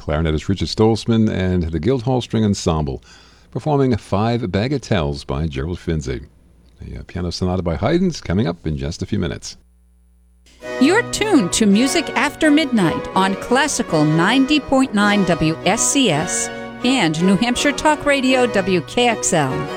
clarinetist Richard Stolzman, and the Guildhall String Ensemble, performing Five Bagatelles by Gerald Finzi. A piano sonata by Haydn's coming up in just a few minutes. You're tuned to Music After Midnight on Classical 90.9 WSCS and New Hampshire Talk Radio WKXL.